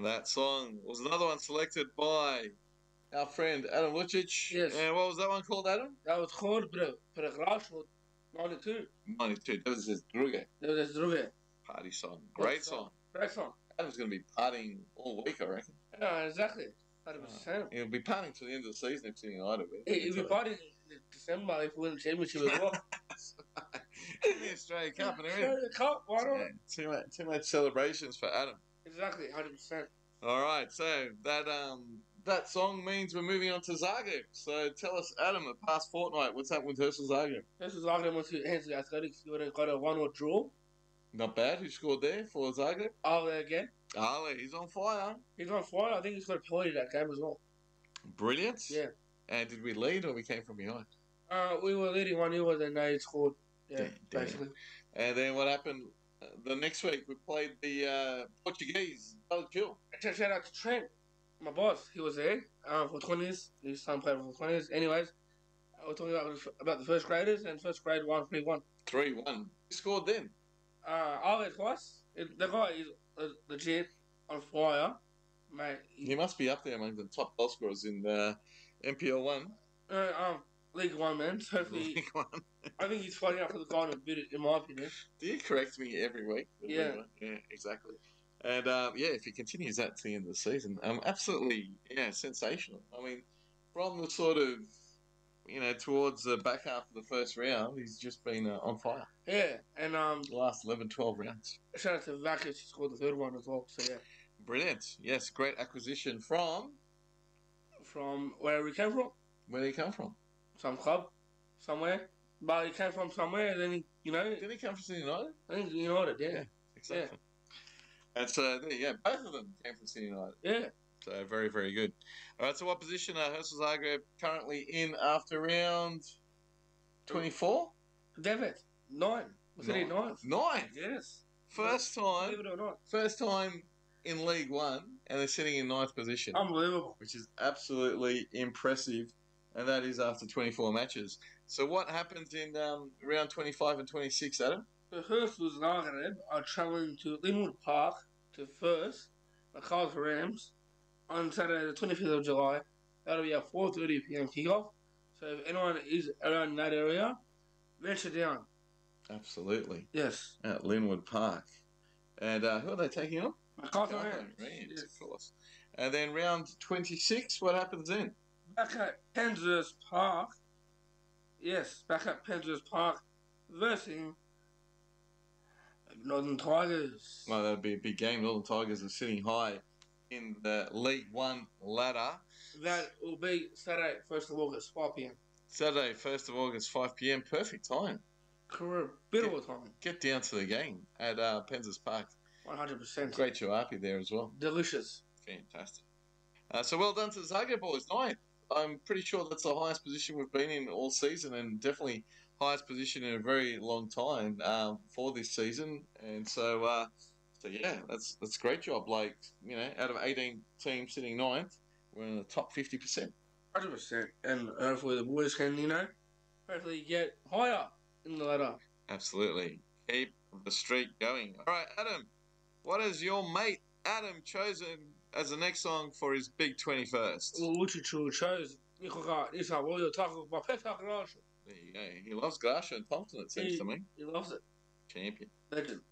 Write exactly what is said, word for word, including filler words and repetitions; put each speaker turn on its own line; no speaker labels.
And that song was another one selected by our friend Adam Lucic.
Yes.
And what was that one called, Adam?
That was called Pregrashwood ninety-two.
ninety-two. That was his Druge.
That was Druge.
Party song. Great song.
Great song.
Adam's going to be partying all week, I reckon.
Yeah, exactly. one hundred percent.
Uh, he'll be partying till the end of the season if Sydney United win.
He'll be partying in December if we win the championship as well.
The Australia Cup and everything.
Australia Cup, why not?
Yeah, too much, too much celebrations for Adam.
Exactly, one hundred percent.
All right, so that um that song means we're moving on to Zagreb. So tell us, Adam, the past fortnight, what's happened with Herschel Zagreb?
Herschel Zagreb went to Hansley Athletics. They got a one-all draw.
Not bad. Who scored there for Zagreb?
Ale again.
Ale, he's on fire.
He's on fire. I think he's got a penalty that game as well.
Brilliant.
Yeah.
And did we lead or we came from behind?
Uh, we were leading one nil and they scored. Yeah,
Damn, damn.
basically.
And then what happened? Uh, the next week we played the uh, Portuguese. Kill.
Shout out to Trent, my boss. He was there um, for twenties. His son played for twenties. Anyways, we're talking about about the first graders and first grade one three one.
Three one. Who scored then?
Uh, Ale twice. It, the guy is uh, legit on fire, mate.
He must be up there among the top goal scorers in the M P L one.
Uh, um, League One, man. So hopefully,
League One.
I think he's fighting out for the golden boot, in my opinion.
Do you correct me every week?
Yeah.
Yeah, exactly. And um, yeah, if he continues that to the end of the season, um, absolutely, yeah, sensational. I mean, from the sort of, you know, towards the back half of the first round, he's just been uh, on fire.
Yeah, and um,
The last eleven, twelve rounds.
shout out to Vakic, he scored the third one as well. So yeah,
Brilliant. Yes, great acquisition from.
from where he came from,
Where did he come from?
some club, somewhere. But he came from somewhere, and then he, you know,
Did he come from Sydney United?
I think United, yeah,
Yeah, exactly. And so, there you go. Both of them came from Sydney United.
yeah.
So, very, very good. All right, so what position are Herschel Zagreb currently in after round twenty-four?
David, nine. Was it nine?
Nine.
Yes.
First time,
Believe it or not,
first time in League One, and they're sitting in ninth position,
unbelievable.
which is absolutely impressive, and that is after twenty-four matches. So, what happens in um, round twenty-five and twenty-six, Adam?
The Herschel Zagreb are travelling to Linwood Park to first the Carlton Rams on Saturday the twenty-fifth of July. That'll be at four thirty p.m. kickoff. So if anyone is around that area, venture down.
Absolutely.
Yes.
At Linwood Park. And uh, who are they taking on?
Carlton
Carlton
Rams.
Rams,
Yes.
of course. And then round twenty-six, what happens then?
Back at Penshurst Park. Yes, back at Penshurst Park versus Northern Tigers.
Well, that'd be a big game. Northern Tigers are sitting high in the League One ladder.
That will be Saturday, first of August, five p.m.
Saturday, first of August, five p.m. Perfect time.
Career bit of a time.
Get down to the game at uh, Penshurst Park.
one hundred percent.
Great Joapi there as well.
Delicious.
Fantastic. Uh, so well done to the Zagreb boys. Ninth. I'm pretty sure that's the highest position we've been in all season, and definitely highest position in a very long time um, for this season. And so, uh, so yeah, that's that's a great job. Like, you know, out of eighteen teams sitting ninth, we're in the top fifty percent.
one hundred percent. And hopefully the boys can, you know, hopefully get higher in the ladder.
Absolutely. Keep the streak going. All right, Adam, what has your mate Adam chosen as the next song for his big twenty-first?
Lucic chose Nikoga Isa Royal Taco Papeta Garage.
There you go. He loves Garsha and Thompson, it seems
He,
to me.
he loves it.
Champion.
Legend.